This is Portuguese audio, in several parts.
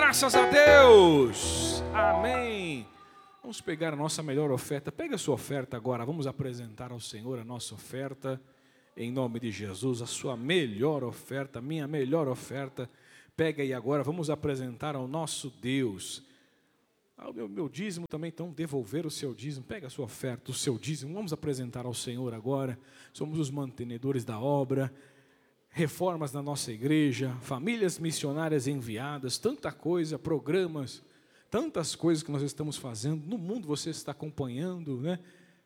Graças a Deus. Amém. Vamos pegar a nossa melhor oferta. Pega a sua oferta agora. Vamos apresentar ao Senhor a nossa oferta. Em nome de Jesus, a sua melhor oferta, a minha melhor oferta. Pega aí agora. Vamos apresentar ao nosso Deus. O meu dízimo também, então, devolver o seu dízimo. Pega a sua oferta, o seu dízimo. Vamos apresentar ao Senhor agora. Somos os mantenedores da obra. Reformas na nossa igreja, famílias missionárias enviadas, tanta coisa, programas, tantas coisas que nós estamos fazendo. No mundo você está acompanhando, né?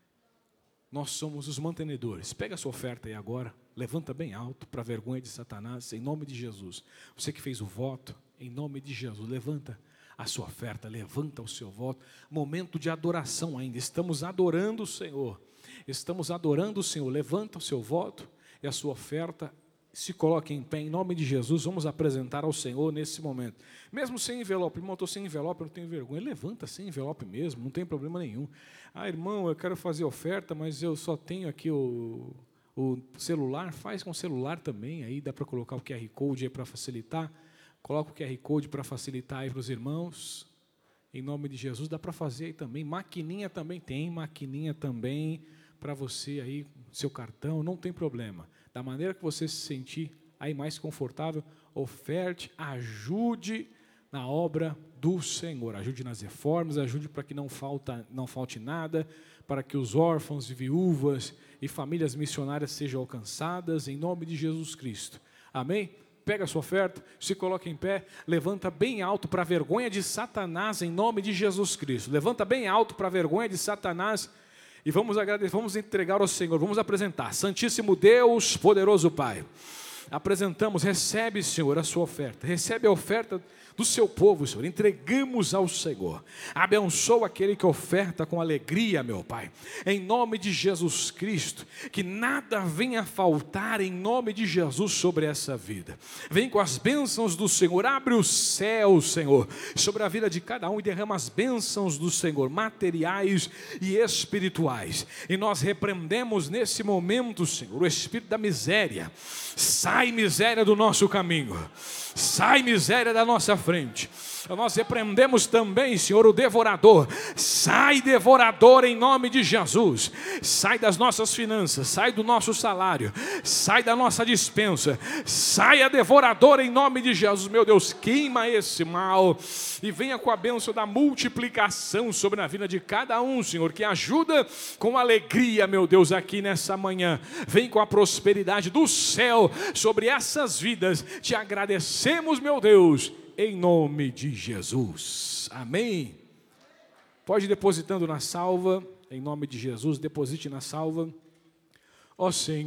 Nós somos os mantenedores. Pega a sua oferta aí agora, levanta bem alto para a vergonha de Satanás, em nome de Jesus. Você que fez o voto, em nome de Jesus, levanta a sua oferta, levanta o seu voto. Momento de adoração ainda, estamos adorando o Senhor. Estamos adorando o Senhor, levanta o seu voto e a sua oferta. Se coloque em pé, em nome de Jesus, vamos apresentar ao Senhor nesse momento. Mesmo sem envelope, irmão, estou sem envelope, eu não tenho vergonha. Levanta sem envelope mesmo, não tem problema nenhum. Ah, irmão, eu quero fazer oferta, mas eu só tenho aqui o celular. Faz com o celular também, aí dá para colocar o QR Code aí para facilitar. Coloca o QR Code para facilitar aí para os irmãos. Em nome de Jesus, dá para fazer aí também. Maquininha também tem, maquininha também para você aí, seu cartão, não tem problema. Da maneira que você se sentir aí mais confortável, oferte, ajude na obra do Senhor. Ajude nas reformas, ajude para que não falte nada, para que os órfãos e viúvas e famílias missionárias sejam alcançadas, em nome de Jesus Cristo. Amém? Pega a sua oferta, se coloca em pé, levanta bem alto para a vergonha de Satanás, em nome de Jesus Cristo. Levanta bem alto para a vergonha de Satanás. E vamos agradecer, vamos entregar ao Senhor, vamos apresentar. Santíssimo Deus, poderoso Pai, apresentamos, recebe, Senhor, a sua oferta, recebe a oferta do seu povo, Senhor, entregamos ao Senhor. Abençoa aquele que oferta com alegria, meu Pai, em nome de Jesus Cristo, que nada venha faltar em nome de Jesus sobre essa vida. Vem com as bênçãos do Senhor, abre o céu, Senhor, sobre a vida de cada um e derrama as bênçãos do Senhor, materiais e espirituais. E nós repreendemos nesse momento, Senhor, o espírito da miséria. Sai miséria do nosso caminho, sai miséria da nossa frente. Nós repreendemos também, Senhor, o devorador. Sai devorador em nome de Jesus. Sai das nossas finanças, sai do nosso salário, sai da nossa despensa. Saia devorador em nome de Jesus. Meu Deus, queima esse mal e venha com a bênção da multiplicação sobre a vida de cada um, Senhor, que ajuda com alegria, meu Deus, aqui nessa manhã. Vem com a prosperidade do céu sobre essas vidas. Te agradecemos, meu Deus, em nome de Jesus. Amém. Pode ir depositando na salva, em nome de Jesus, deposite na salva. Ó Senhor.